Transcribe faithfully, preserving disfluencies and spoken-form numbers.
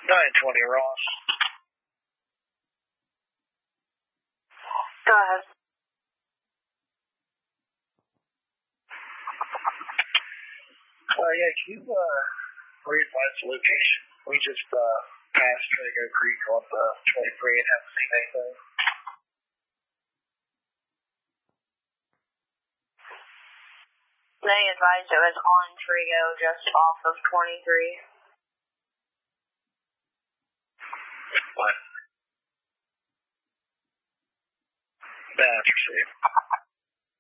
nine twenty, Ross. Go ahead. Uh, yeah, can you, uh, re-advise the location? We just, uh, passed Trago Creek on the twenty-three and haven't seen anything. They advised it was on Trago, just off of twenty-three. What? That's received.